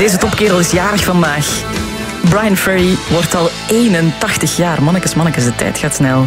Deze topkerel is jarig vandaag. Brian Ferry wordt al 81 jaar. Mannekes, de tijd gaat snel.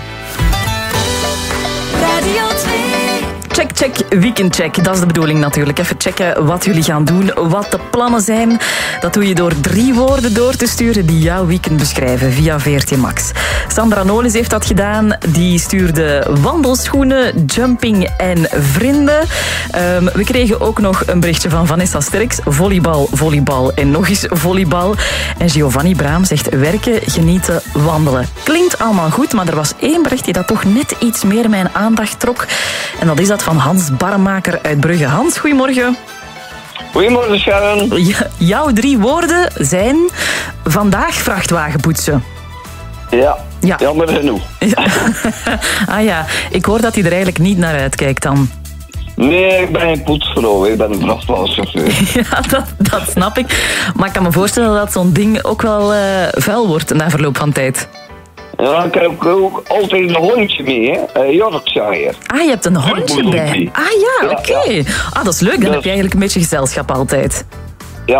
Radio 2. Check, weekendcheck. Dat is de bedoeling natuurlijk. Even checken wat jullie gaan doen, wat de plannen zijn. Dat doe je door 3 woorden door te sturen die jouw weekend beschrijven via VRT Max. Sandra Nolens heeft dat gedaan. Die stuurde wandelschoenen, jumping en vrienden. We kregen ook nog een berichtje van Vanessa Sterks. Volleybal en nog eens volleybal. En Giovanni Braam zegt werken, genieten, wandelen. Klinkt allemaal goed, maar er was 1 bericht die dat toch net iets meer mijn aandacht trok. En dat is dat van Hans Barremaker uit Brugge. Hans, goedemorgen. Goedemorgen, Sharon. Jouw 3 woorden zijn vandaag vrachtwagen poetsen. Ja. Jammer genoeg. Ja. Ah ja, ik hoor dat hij er eigenlijk niet naar uitkijkt dan. Nee, ik ben een poetsvrouw. Ik ben een vrachtwagenchauffeur. Ja, dat snap ik. Maar ik kan me voorstellen dat zo'n ding ook wel vuil wordt na verloop van tijd. Ja, ik heb ook altijd een hondje mee, hè. Yorkshire. Ah, je hebt een hondje bij. Ah ja, oké. Ja. Ah, dat is leuk. Dan heb je eigenlijk een beetje gezelschap altijd. Ja.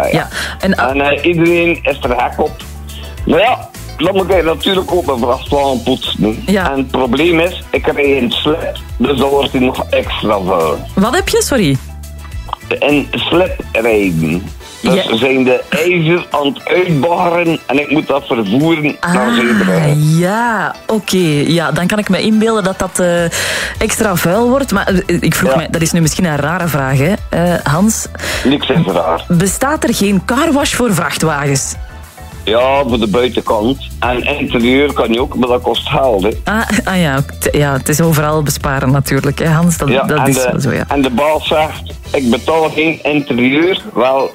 En iedereen is er hek op. Maar ja, dan moet ik natuurlijk ook een vrachtwagen poetsen. Ja. En het probleem is, ik rijd in slip. Dus dan wordt hij nog extra vuil. Wat heb je? Sorry. In slip rijden. Dus we zijn de ijzer aan het uitbaggeren en ik moet dat vervoeren naar Zeebrugge. Ja, oké. Ja, dan kan ik me inbeelden dat dat extra vuil wordt. Maar ik vroeg mij, dat is nu misschien een rare vraag, hè, Hans. Niks is raar. Bestaat er geen carwash voor vrachtwagens? Ja, voor de buitenkant. En interieur kan je ook, maar dat kost geld, hè. Ja, het is overal besparen natuurlijk, hè, Hans. Dat is wel zo, ja. En de baas zegt, ik betaal geen interieur, wel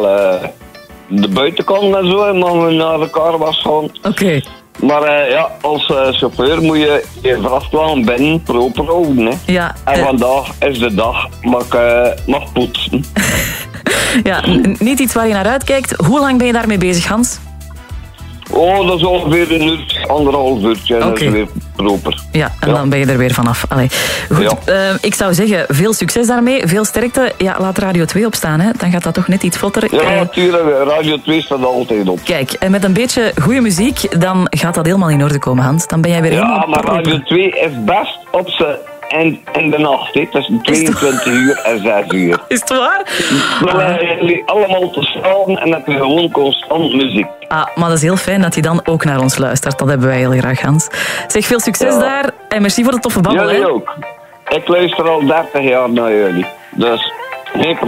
de buitenkant en zo, en dan we naar de carwash gaan. Oké. Maar als chauffeur moet je je vrachtwagen binnen proper houden, hè. Ja, en vandaag is de dag, mag poetsen. Ja, niet iets waar je naar uitkijkt. Hoe lang ben je daarmee bezig, Hans? Oh, dat is ongeveer een uurtje, 1,5 uurtje. En dat is weer proper. Ja, en dan ben je er weer vanaf. Allee. Goed, ik zou zeggen, veel succes daarmee. Veel sterkte. Ja, laat Radio 2 opstaan, hè. Dan gaat dat toch net iets vlotter. Ja, natuurlijk. Radio 2 staat altijd op. Kijk, en met een beetje goede muziek, dan gaat dat helemaal in orde komen, Hans. Dan ben jij weer helemaal maar proper. Radio 2 is best op zijn... En in de nacht, hè, tussen 22 uur en 6 uur. Is het waar? Dan hebben jullie allemaal te slapen en heb je gewoon constant muziek. Ah, maar dat is heel fijn dat je dan ook naar ons luistert. Dat hebben wij heel graag, Hans. Zeg, veel succes daar en merci voor de toffe babbel. Jullie ook. Ik luister al 30 jaar naar jullie. Dus, geen probleem.